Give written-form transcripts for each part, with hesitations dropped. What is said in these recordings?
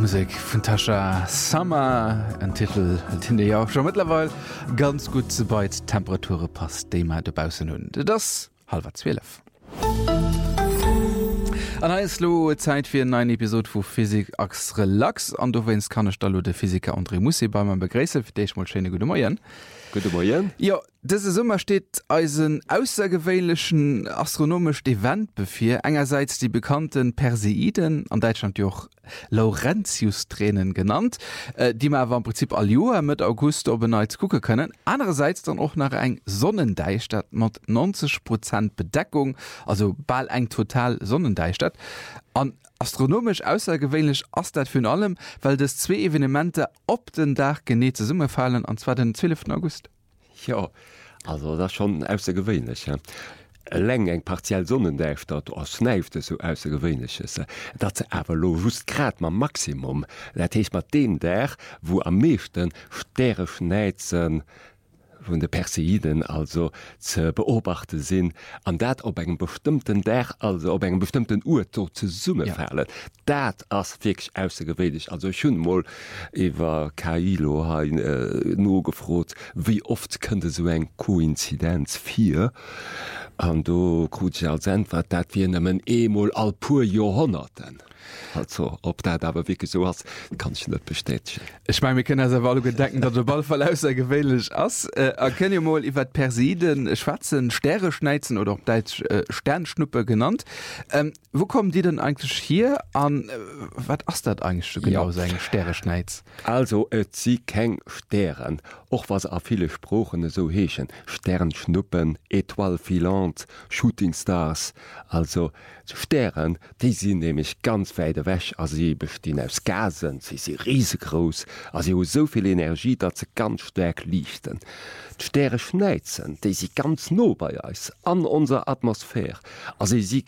Musik von Tascha Summer, ein Titel, den dir ja auch schon mittlerweile ganz gut zu weit Temperatur passt, den wir dabei sind. Das 11:30. An Eislo Zeit für eine Episode von Physik Ax Relax. Und du wennst kann ich da der Physiker André Mussi bei meinem Begrüßen. Für dich mal schöne gute Morgen. Guten Morgen. Ja, diese Sommer steht als ein außergewöhnlichen astronomischen Event bevor. Einerseits die bekannten Perseiden, an Deutschland ja auch Laurentius-Tränen genannt, die man aber im Prinzip all Jahr mit August obenseits gucken können. Andererseits dann auch nach ein Sonnendeichstadt mit 90% Bedeckung, also bald ein total Sonnendeichstadt. Und astronomisch außergewöhnlich ist das für allem, weil das zwei Evenemente op den Tag genau zusammenfallen, und zwar den 12. August. Ja, also das ist schon außergewöhnlich. Ja. Läng eng partiell Sonnendeichstadt ass neifte so ausgewwenneches. Dat ze awer lo just grad ma Maximum, dat hees mat den der, wo am meeschten Sterre schneizen vun de Perseiden also ze beobachte sinn, an dat op engem bestimmten der, also op engem bestimmten Uhr tot ze summe fallen. Dat ass fix ausgewwennig. Also schon mal iwwer Kailo ha no gefrot, wie oft könnte so eng Koinzidenz 4? An do krut als Antwort, dat wir nemmen emol all pur Jahrhunderten. Also, ob dat aber wirklich so was, kann ich nicht bestätigen. Ich meine, wir können also alle gedenken, dass der Ball voll außergewöhnlich ist. Erkennen wir mal über Persiden, schwarzen Sterne schneizen oder auch Deutsch Sternschnuppe genannt. Wo kommen die denn eigentlich hier an? Was ist das eigentlich so genau, so ein Sterne schneiz? Also, sie kein Sterne, auch was auch viele Sprachen so heißen. Sternschnuppen, Étoile filante, Shooting Stars. Also, Sterne, die sind nämlich ganz weit weg, also sie bestehen aus Gasen, sie sind riesengroß, also sie haben so viel Energie, dass sie ganz stark leuchten. Die Sterne schneizen, die sind ganz nah bei uns, an unserer Atmosphäre. Also sie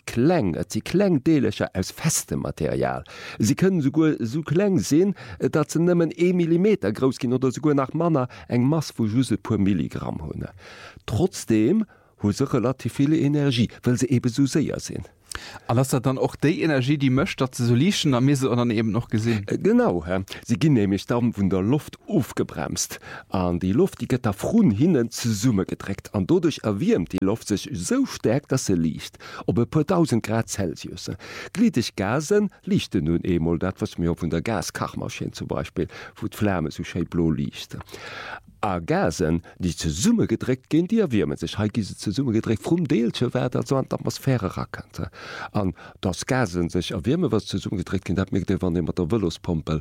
klangdelige aus festem Material. Sie können sogar so klein sein, dass sie nicht 1 Millimeter groß sind oder sogar nach Manna eine Masse von just ein paar Milligramm haben. Trotzdem haben sie relativ viel Energie, weil sie eben so sehr sind. Alles hat dann auch die Energie, die möchte, dass sie so lieschen, am Messe und dann eben noch gesehen. Genau, sie gehen nämlich dann von der Luft aufgebremst. Und die Luft, die geht da früh hinten zusammen gedreckt. Und dadurch erwärmt die Luft sich so stark, dass sie liegt. Ob ein paar 1000 Grad Celsius. Gliedig Gasen lichten nun einmal das, was mir von der Gaskachmaschine zum Beispiel, wo die Flamme so schön blau liegt. A Gasen, die zu Summe gedreckt gehen, die erwärmen sich. Diese zu Summe gedreckt vom Deelchen werden also an die Atmosphäre racken. Und das Gasen sich erwärmen, was zu Summe gedreckt gehen, das merkt ihr, wenn ihr mit der Velospumpe,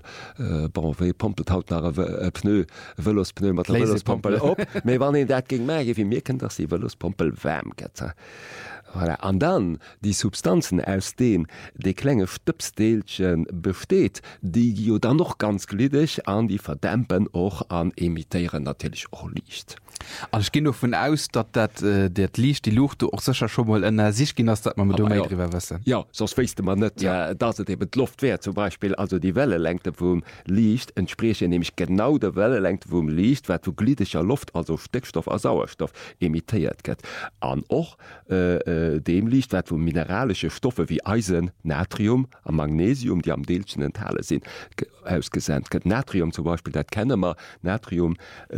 wie pumpelt haut nach einem Pneu, Velospneu mit der Velospumpe ab. Aber wenn ihr das gegen merken, wir merken, dass die Velospumpe warm geht. Voilà. Und dann die Substanzen, aus denen die kleine Stöpsdelchen besteht, die ja dann noch ganz gliedig an die verdämpen auch an emittieren natürlich auch Licht. Also ich gehe davon aus, dass das Licht, die Luft auch sicher schon mal in sich gehen, dass man mit mehr drüber wissen. Ja, sonst weißt man nicht, dass es eben die Luft wäre. Zum Beispiel, also die Wellenlänge vom Licht entspricht nämlich genau der Wellenlänge vom Licht, was von gliedischer Luft, also Stickstoff und Sauerstoff, emittiert wird. Und auch dem Licht, was von mineralischen Stoffen wie Eisen, Natrium und Magnesium, die am Deelchen enthalten sind, ausgesendet. Natrium zum Beispiel, das kennen wir, Natrium,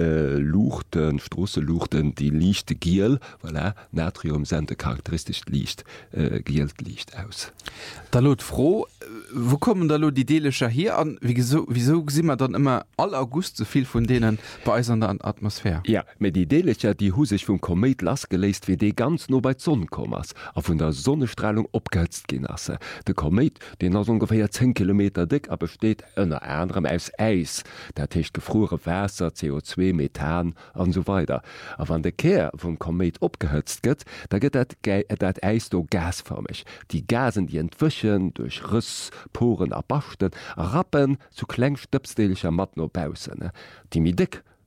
Luchten, Strassenluchten, die lichte Giel, voilà, Natrium sendet charakteristisch Licht, gielt Licht aus. Da lot froh, wo kommen da die Deelischer hier an? Wieso sehen wir dann immer all August so viel von denen bei uns an der Atmosphäre? Ja, mit die Deelischer, die haben sich vom Komet losgelöst, wie die ganz nur bei der Sonne kommen, auf von der Sonnenstrahlung abgeheizt gehen lassen. Der Komet, den ist ungefähr 10 Kilometer dick, aber besteht unter anderem aus Eis. Das heißt gefrorene Wasser, CO2, Methan und so weiter. Aber wenn der Kern vom Komet abgeheizt wird, dann geht das Eis so gasförmig. Die Gasen, die entwischen durch Riss, Poren, Erbachten, Rappen zu kleinen Stöpsdelischer Matten abausen. Die mit dick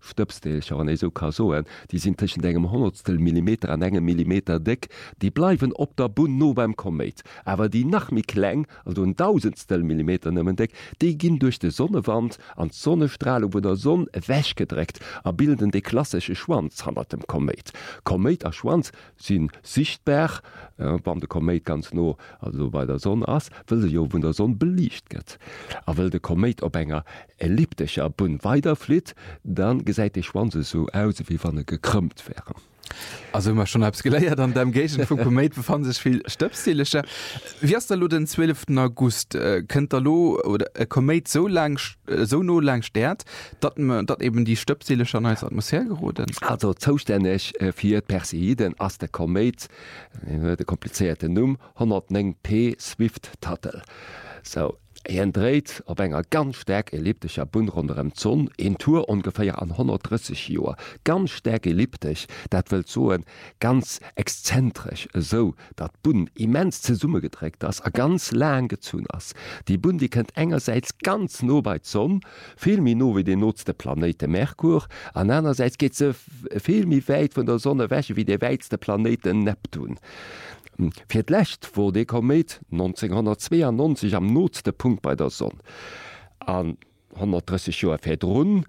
Stöpsdeelcher an eso Kasoen, die sind tschen engem 100 mm an engem Millimeter dick, die bleiwen op der Bun no beim Komet. Aber die nach mi kleng, also 1000 Millimeter nëmmen dick, die ginn durch de Sonnewand an d Sonnestrahlung wo der Sonne wäch gedreckt, a bilden de klassische Schwanz hanner dem Komet. Komet a Schwanz sinn sichtbar, wann de Komet ganz no also bei der Sonne ass, will se jo vun der Sonne belicht gëtt. A will de Komet op enger elliptischer Bun weiterflit, dann gesäit de Schwanze so aus wie wann er gekrümmt wären. Also immer schon hab's geleiert an dem Gegent vum Komet befand sich viel Stöpselsche. Wie hast lo den 12. August könnt lo oder Komet so no lang stert, dat eben die Stöpselsche an als Atmosphäre geroden. Also zuständig fir Perseiden ass der Komet de komplizierte Numm 109p Swift-Tuttle. So dreht op enger ganz stark elliptischer Bun runem Zonn en Tour ungefähr an 130 Joer. Ganz stark elliptisch, dat will so ganz exzentrisch so, dat Bun immens ze Summe geträgt ass, a ganz lang gezun ass. Die Bun die kennt engerseits ganz no bei Zonn, viel mi no wie den notste Planete Merkur, an einerseits geht se viel mi weit von der Sonne wäche wie der weitste Planeten Neptun. Fir d'Lächt wo de Komet 1992 am notste Punkt bei der Sonne. An 130 Joer fir run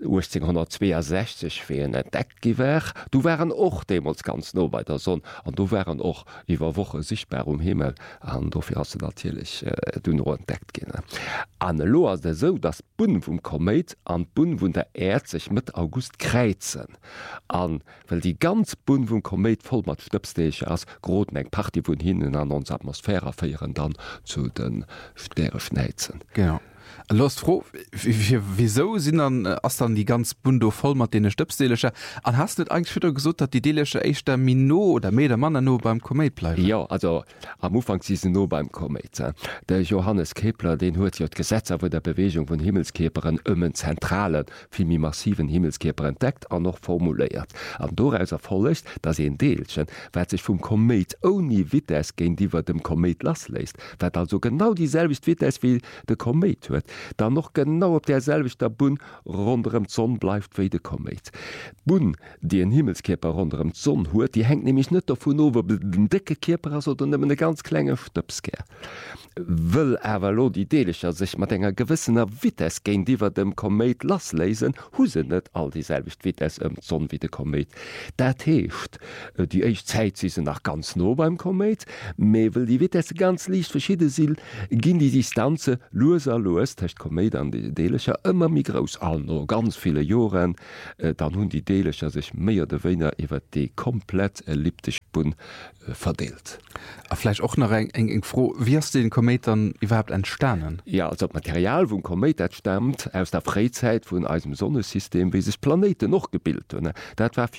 1862 fir en entdeckt gewer. Du wären och demos ganz no bei der Sonne an du wären och iwwer woche sichtbar Himmel an dofir hast du natürlich du no entdeckt ginne. An lo as de so dat Bun vum Komet an Bun vun der Erd sich mit August kreizen. An well die ganz Bun vum Komet voll mat Stöpsdeeche ass groten eng Party vun hininnen an ons Atmosphäre feieren dann zu den Sterre schneizen. Genau. Los froh wieso sind dann ass dann die ganz Bundo voll mat de Stöpselsche an hast net eigentlich wieder gesot, dat die Deelsche eichter Mino oder me der Mann no beim Komet bleiben. Ja, also am Ufang si no beim Komet. Der Johannes Kepler den huet jo Gesetz awer der Bewegung vun Himmelskeperen ëmmen zentralen vimi massiven Himmelskeper entdeckt an noch formuléiert. An doreis erfollecht, dat se en Deelchen wär sich vum Komet oni Wittes géint iwwer dem Komet lass läist, wär also genau dieselvicht Wittes wie de Komet huet. Dann noch genau op derselvichter Bun runem Zonn bleifft wéi de Komet. Bun, die en Himmelskeper runem Zonn huet, die hengt nämlich net vun over den dicke Keper ass oder nëmmen e ganz klenge Stöpsker. Wëll awer lo die Deelecher sich mat enger gewissener Wittes géint iwwer dem Komet lass lesen, huse net all dieselvicht Wittes Zonn wie de Komet. Dat heescht, die eich Zäit si se nach ganz no beim Komet, méi will die Wittes ganz liicht verschschiide sil, ginn die Distanze loser loes hecht Komet an die Deelecher ëmmer mi gros an no ganz viele Joren, dann hunn die Deelecher sich méier de Wéiner iwwer de komplett elliptisch Bun verdeelt. Afleich och nach eng froh, wie hast den Kometern überhaupt entstanden? Ja, also Material vum Komet stammt aus der Freizeit vun eisem Sonnensystem, wie sich Planeten noch gebildet hun. Dat war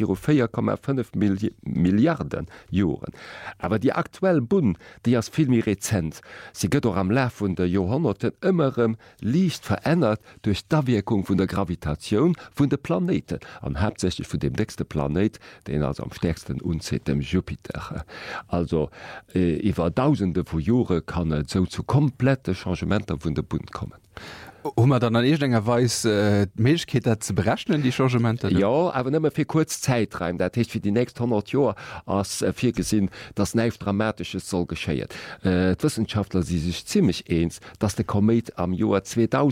4,5 Milliarden Joren. Aber die aktuell Bun, die as filmmi rezent, sie gëtt am Laf vun der Jahrhunderten ëmmerem liicht verändert durch d'Awirkung vun der Gravitation vun de Planeten an hauptsächlich vun dem nächste Planet, den als am stärksten unzählt dem Jupiter. Also iwwer tausende vu Jore kann et so zu komplette Changementer vun der Bund kommen. Hummer dann an egengerweis Meeschketer ze berechnen die Changementer? Ja, aber nëmmer fir kurz Zeit rein, dat hecht fir die nächst 100 Joer ass fir gesinn, dats neif Dramatisches soll geschéiert. D'Wissenschaftler si sich ziemlich eens, dats de Komet am Joar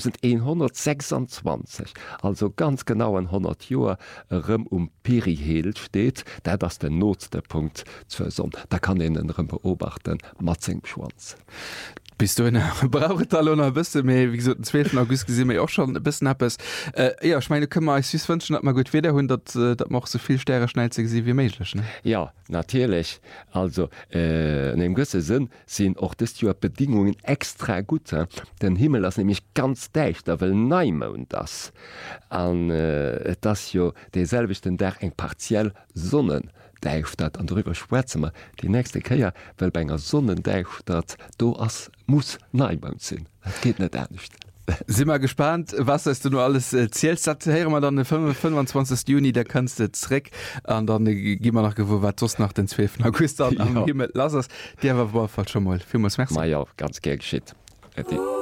2126, also ganz genau an 100 Joer rëm Perihel steht, dat ass den notste Punkt zur Sonne. Da kann en rëm beobachten Matzing Schwanz. Bist du brauchet bisse méi wie den 12. August gesinn méi auch schon bis appppes. Ja ich meine këmmer als wünschen dat man gut weder hun dat macht soviel Sterre schnell ze wie méiglech. Ja natürlich also em gësse sinn sinn och des Joer Bedingungen extra gut. Den Himmel ass nämlich ganz deicht, da will neime und das an das jo déselvichten der eng partiell Sonnen. Deichstat an drüber schwärzemer die nächste Käier well bei enger Sonnendeichstat do ass muss neibang sinn. Dat geht net ernstcht. Si mal gespannt, was hast du nur alles zählst her man dann den 25. Juni der kannst du zreck an dann gi man nach gewo wat nach den 12. August an Himmel lass der war schon mal. Ja, ganz ger geschit.